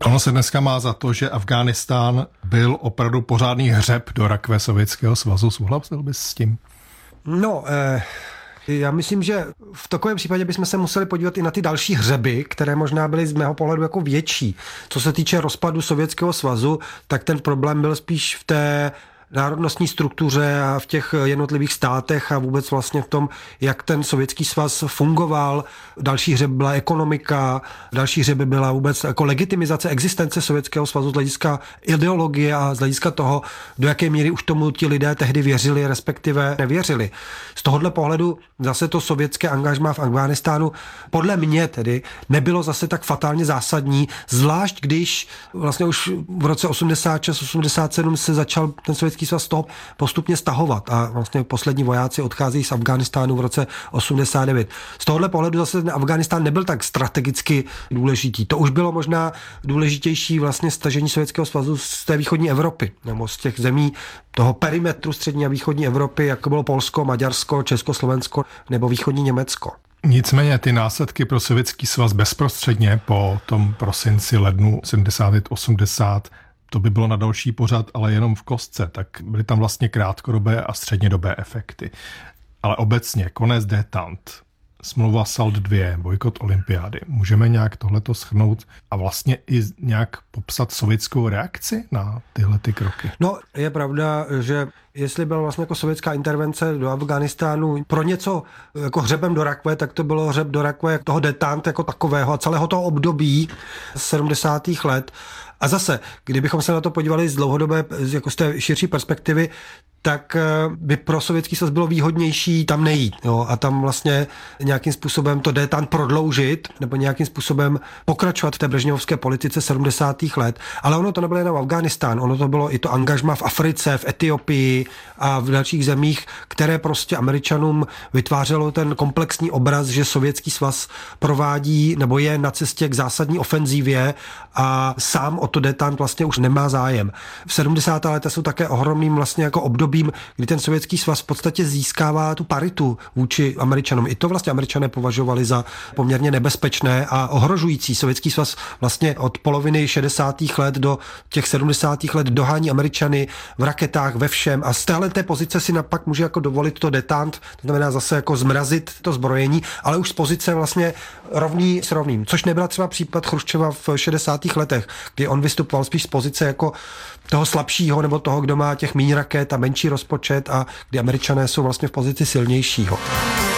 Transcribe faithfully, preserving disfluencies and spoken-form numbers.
Ono se dneska má za to, že Afghánistán byl opravdu pořádný hřeb do rakve Sovětského svazu. Souhlasil bys s tím? No, eh... já myslím, že v takovém případě bychom se museli podívat i na ty další hřeby, které možná byly z mého pohledu jako větší. Co se týče rozpadu Sovětského svazu, tak ten problém byl spíš v té národnostní struktuře a v těch jednotlivých státech a vůbec vlastně v tom, jak ten Sovětský svaz fungoval. Další hřeb byla ekonomika, další hřeby byla vůbec jako legitimizace existence Sovětského svazu z hlediska ideologie a z hlediska toho, do jaké míry už tomu ti lidé tehdy věřili, respektive nevěřili. Z tohohle pohledu zase to sovětské angažmá v Afghánistánu podle mě tedy nebylo zase tak fatálně zásadní, zvlášť když vlastně už v roce osmdesát šest osmdesát sedm se začal ten Sovětský svaz z toho postupně stahovat a vlastně poslední vojáci odchází z Afghánistánu v roce osmdesát devět. Z tohohle pohledu zase ten Afghánistán nebyl tak strategicky důležitý. To už bylo možná důležitější vlastně stažení Sovětského svazu z té východní Evropy, nebo z těch zemí toho perimetru střední a východní Evropy, jako bylo Polsko, Maďarsko, Československo nebo východní Německo. Nicméně ty následky pro Sovětský svaz bezprostředně po tom prosinci, lednu sedmdesát osmdesát, to by bylo na další pořad, ale jenom v kostce, tak byly tam vlastně krátkodobé a střednědobé efekty. Ale obecně konec détente, smlouva SALT dva, bojkot olympiády. Můžeme nějak tohleto shrnout a vlastně i nějak popsat sovětskou reakci na tyhle ty kroky? No, je pravda, že jestli byla vlastně jako sovětská intervence do Afghánistánu pro něco jako hřebem do rakve, tak to bylo hřeb do rakve toho détente jako takového a celého toho období sedmdesátých let. A zase, kdybychom se na to podívali z dlouhodobé, jako z té širší perspektivy, tak by pro Sovětský svaz bylo výhodnější tam nejít. Jo, a tam vlastně nějakým způsobem to détente prodloužit nebo nějakým způsobem pokračovat v té brežněvovské politice sedmdesátých let. Ale ono to nebylo jenom Afghánistán, ono to bylo i to angažma v Africe, v Etiopii a v dalších zemích, které prostě Američanům vytvářelo ten komplexní obraz, že Sovětský svaz provádí nebo je na cestě k zásadní ofenzívě a sám o to détente vlastně už nemá zájem. V sedmdesátých letech jsou také ohromným vlastně jako obdobím, kdy ten Sovětský svaz v podstatě získává tu paritu vůči Američanům. I to vlastně Američané považovali za poměrně nebezpečné a ohrožující. Sovětský svaz vlastně od poloviny šedesátých let do těch sedmdesátých let dohání Američany v raketách, ve všem a z téhleté pozice si napak může jako dovolit to détente, to znamená zase jako zmrazit to zbrojení, ale už z pozice vlastně rovný s rovným, což nebyla třeba případ Chruščova v šedesátých letech, kdy on vystupoval spíš z pozice jako toho slabšího nebo toho, kdo má těch míň raket a menší rozpočet a kdy Američané jsou vlastně v pozici silnějšího.